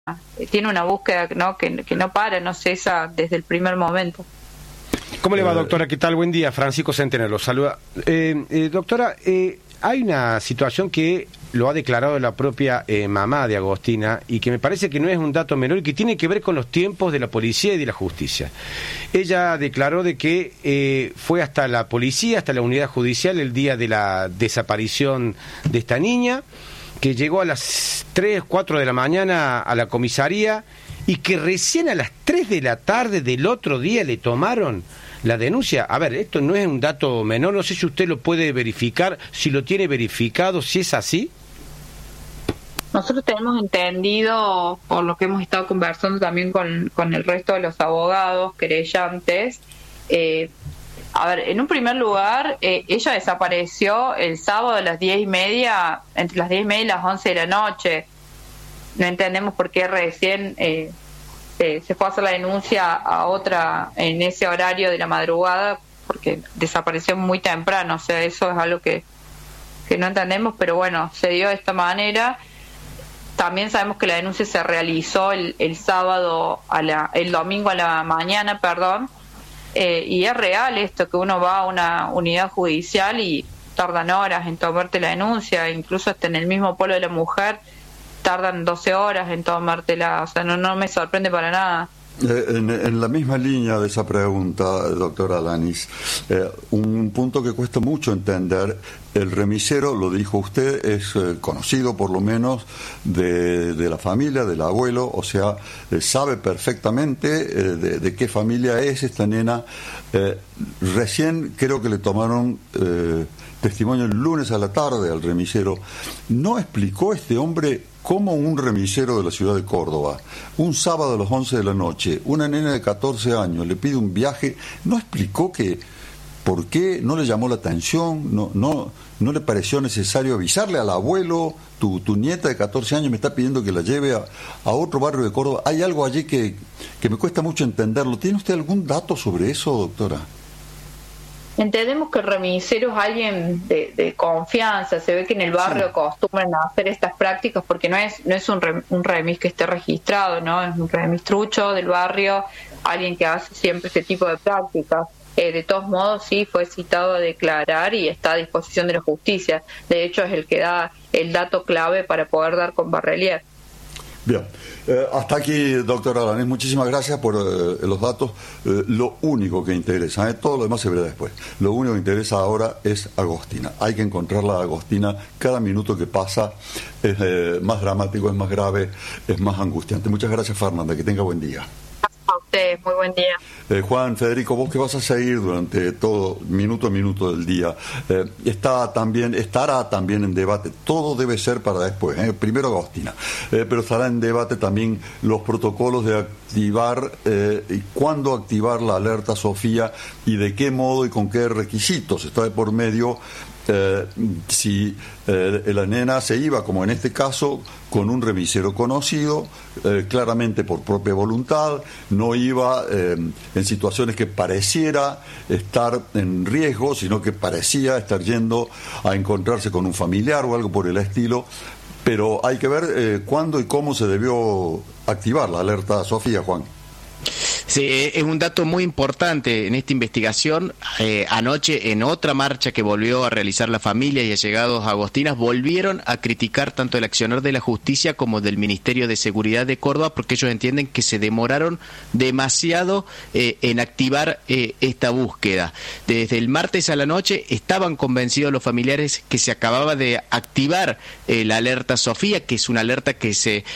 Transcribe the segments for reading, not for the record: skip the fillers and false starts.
tiene una búsqueda, ¿no? que no para, no cesa desde el primer momento. ¿Cómo le va, doctora? ¿Qué tal? Buen día. Francisco Centeno lo saluda. Doctora, hay una situación que lo ha declarado la propia mamá de Agostina y que me parece que no es un dato menor y que tiene que ver con los tiempos de la policía y de la justicia. Ella declaró de que fue hasta la policía, hasta la unidad judicial el día de la desaparición de esta niña, que llegó a las 3, 4 de la mañana a la comisaría y que recién a las 3 de la tarde del otro día le tomaron la denuncia. A ver, esto no es un dato menor, no sé si usted lo puede verificar, si lo tiene verificado, si es así. Nosotros tenemos entendido, por lo que hemos estado conversando también con el resto de los abogados querellantes, a ver, en un primer lugar, ella desapareció el sábado a las 10:30, entre las 10:30 y las 11 de la noche. No entendemos por qué recién se fue a hacer la denuncia a otra en ese horario de la madrugada, porque desapareció muy temprano. O sea, eso es algo que no entendemos, pero bueno, se dio de esta manera. También sabemos que la denuncia se realizó el domingo a la mañana, y es real esto, que uno va a una unidad judicial y tardan horas en tomarte la denuncia, incluso hasta en el mismo polo de la mujer tardan 12 horas en tomártela. O sea, no me sorprende para nada. En la misma línea de esa pregunta, doctora Alanis, un punto que cuesta mucho entender: el remisero, lo dijo usted, es conocido por lo menos de la familia, del abuelo, o sea, sabe perfectamente de qué familia es esta nena. Recién creo que le tomaron testimonio el lunes a la tarde al remisero. ¿No explicó este hombre cómo un remisero de la ciudad de Córdoba, un sábado a las 11 de la noche, una nena de 14 años le pide un viaje? ¿No explicó que por qué no le llamó la atención? ¿No le pareció necesario avisarle al abuelo: tu nieta de 14 años me está pidiendo que la lleve a otro barrio de Córdoba? Hay algo allí que me cuesta mucho entenderlo. ¿Tiene usted algún dato sobre eso, doctora? Entendemos que el remisero es alguien de confianza. Se ve que en el barrio acostumbran a hacer estas prácticas, porque no es un remis que esté registrado, ¿no? Es un remis trucho del barrio, alguien que hace siempre este tipo de prácticas. De todos modos, sí fue citado a declarar y está a disposición de la justicia. De hecho, es el que da el dato clave para poder dar con Barrelier. Bien, hasta aquí, doctora Alanis, muchísimas gracias por los datos. Lo único que interesa, todo lo demás se verá después, lo único que interesa ahora es Agostina. Hay que encontrarla a Agostina. Cada minuto que pasa es más dramático, es más grave, es más angustiante. Muchas gracias, Fernanda, que tenga buen día. A usted, muy buen día. Juan, Federico, vos que vas a seguir durante todo, minuto a minuto del día, estará también en debate, todo debe ser para después, primero Agostina, pero estará en debate también los protocolos de activar y cuándo activar la alerta Sofía y de qué modo y con qué requisitos. Está de por medio si la nena se iba, como en este caso, con un remisero conocido, claramente por propia voluntad, no iba en situaciones que pareciera estar en riesgo, sino que parecía estar yendo a encontrarse con un familiar o algo por el estilo. Pero hay que ver cuándo y cómo se debió activar la alerta Sofía, Juan. Sí, es un dato muy importante en esta investigación. Anoche, en otra marcha que volvió a realizar la familia y allegados a Agostinas, volvieron a criticar tanto el accionar de la justicia como del Ministerio de Seguridad de Córdoba, porque ellos entienden que se demoraron demasiado en activar esta búsqueda. Desde el martes a la noche estaban convencidos los familiares que se acababa de activar la alerta Sofía, que es una alerta que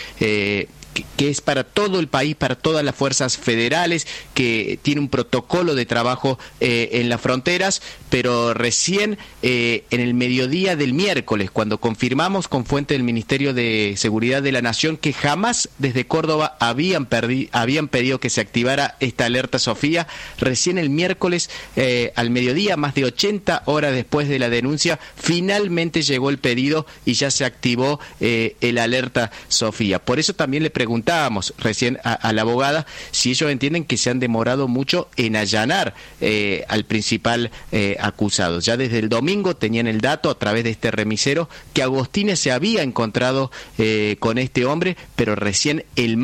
que es para todo el país, para todas las fuerzas federales, que tiene un protocolo de trabajo en las fronteras, pero recién en el mediodía del miércoles, cuando confirmamos con fuente del Ministerio de Seguridad de la Nación que jamás desde Córdoba habían pedido que se activara esta alerta Sofía, recién el miércoles al mediodía, más de 80 horas después de la denuncia, finalmente llegó el pedido y ya se activó el alerta Sofía. Por eso también le preguntamos preguntábamos recién a la abogada si ellos entienden que se han demorado mucho en allanar al principal acusado. Ya desde el domingo tenían el dato a través de este remisero que Agostini se había encontrado con este hombre, pero recién el